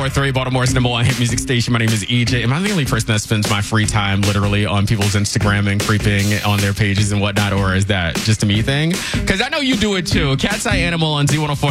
Z104.3, Baltimore's number one hit music station. My name is EJ. Am I the only person that spends my free time literally on people's Instagram and creeping on their pages and whatnot, or is that just a me thing? Because I know you do it too. Cat's Eye Animal on Z104.